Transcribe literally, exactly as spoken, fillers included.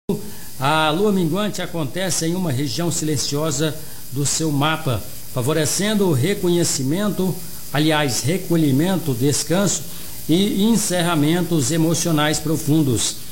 A lua minguante acontece em uma região silenciosa do seu mapa, favorecendo o reconhecimento, aliás, recolhimento, descanso e encerramentos emocionais profundos.